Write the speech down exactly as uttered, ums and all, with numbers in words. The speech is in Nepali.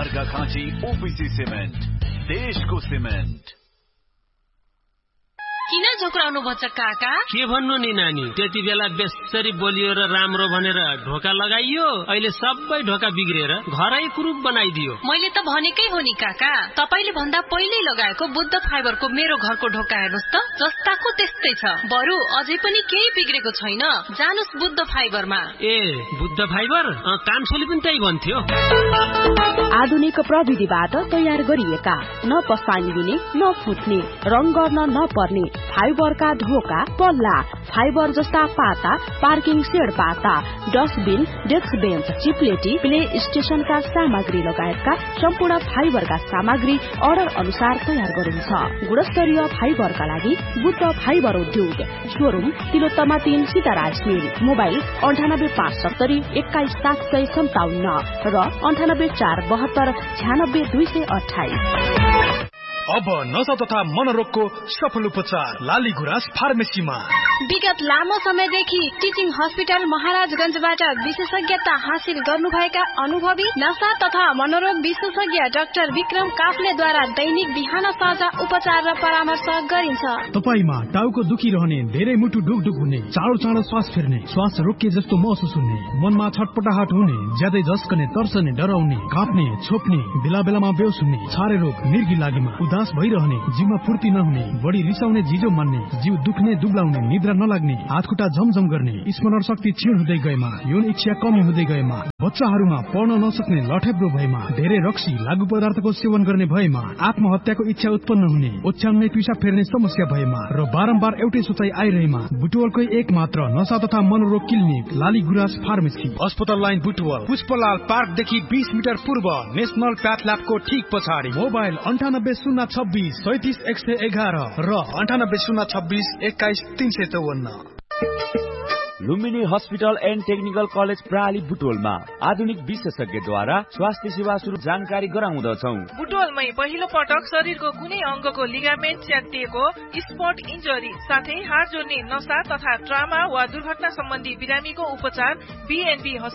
अर्घाखाँची ओपीसी सिमेन्ट, देशको सिमेन्ट। किन झोक्राउनु भन्छ काका? के भन्नु नि नानी, त्यति बेला बेसरी बोलियो र राम्रो भनेर ढोका लगाइयो, अहिले सबै ढोका बिग्रेर घरै कुरूप बनाइदियो। मैले त भनेकै हो नि काका, तपाईले भन्दा पहिले लगाएको बुद्ध फाइबरको मेरो घरको ढोका हेर्नुस् त, जस्ताको त्यस्तै छ। बरु अझै पनि केही बिग्रेको छैन, जानुस् बुद्ध फाइबरमा। ए बुद्ध फाइबर? कान्छोले पनि त्यही भन्थ्यो। आधुनिक प्रविधिबाट तयार गरिएका, न पसानी दिने न फुट्ने, रङ गर्न नपर्ने फाइबरका ढोका, पल्ला, फाइबर जस्ता पाता, पार्किङ सेड पाता, डस्टबिन, डेस्क बेन्च, चिप्लेटी, प्ले स्टेशनका सामग्री लगायतका सम्पूर्ण फाइबरका सामग्री अर्डर अनुसार तयार गरिन्छ। गुणस्तरीय फाइबरका लागि बुद्ध फाइबर उद्योग, शोरूम तिलोत्तमा तीन सीताराज मिल, मोबाइल अन्ठानब्बे पाँच सत्तरी एक्काइस सात सय सन्ताउन्न र अन्ठानब्बे चार बहत्तर छ्यानब्बे दुई सय अठाइस। अब नशा तथा मनोरोगको सफल उपचार लाली गुराँस फार्मेसीमा। विगत लामो समयदेखि टिचिङ हस्पिटल महाराजगंजबाट विशेषज्ञता हासिल गर्नुभएका अनुभवी नशा तथा मनोरोग विशेषज्ञ डाक्टर विक्रम काफ्लेद्वारा दैनिक बिहान साँझ उपचार र परामर्श गरिन्छ। तपाईमा टाउको दुखिरहने, धेरै मुटु डुकडुक हुने, चाँडो चाँडो श्वास फेर्ने, श्वास रोकिए जस्तो महसुस हुने, मनमा छटपटाहट हुने, ज्यादै झस्कने, तर्सने, डराउने, काँप्ने, छोप्ने, बेला बेलामा बेहोस हुने, छारे रोग, मिर्गी लागेमा उदास भइरहने, जिउमा फुर्ती नहुने, बढी रिसाउने, झिजो मान्ने, जिउ दुख्ने, दुब्लाउने, निद्रा नलाग्ने, हात खुट्टा झमझम गर्ने, स्मरण शक्ति क्षीण हुँदै गएमा, यौन इच्छा कमी हुँदै गएमा, बच्चाहरूमा पढ्न नसक्ने, लठेब्रो भएमा, धेरै रक्सी लागु पदार्थको सेवन गर्ने भएमा, आत्महत्याको इच्छा उत्पन्न हुने, ओछ्यानमै पिसाब फेर्ने समस्या भएमा र बारम्बार एउटै सोचाइ आइरहेमा बुटवलकै एक मात्र नशा तथा मनोरोग क्लिनिक लाली गुराँस फार्मेसी, अस्पताल लाइन बुटवल, पुष्पलाल पार्कदेखि बीस मिटर पूर्व, नेशनल प्याथल्याबको ठीक पछाडि। मोबाइल अन्ठानब्बे शून्य छब्बिस सैतिस एक सय एघार र अन्ठानब्बे शून्य छब्बिस एक्काइस तीन सय चौवन्न। Lumbini hospital and technical college प्राली बुटोलमा आधुनिक विशेषज्ञद्वारा स्वास्थ्य सेवा सुरु जानकारी गराउँदछौ। बुटोलमै पहिलो पटक शरीरको कुनै अंगको लिगामेन्ट च्यातिएको, स्पट इन्जरी साथै हाड जोड्ने नसा तथा ट्रामा वा दुर्घटना सम्बन्धी बिरामीको उपचार बीएनबी